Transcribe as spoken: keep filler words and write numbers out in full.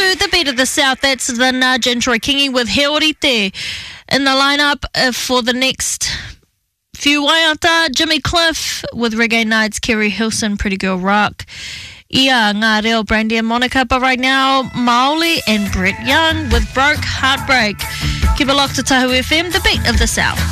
to the Beat of the South. That's the Nudge and Troy Kingi with He Ori Te. In the lineup uh, for the next few waiata, Jimmy Cliff with Reggae Nights, Kerry Hilson, Pretty Girl Rock, Ia Ngā Reo, Brandy and Monica. But right now, Maoli and Brett Young with Broke Heartbreak. Keep it locked to Tahu F M, the Beat of the South.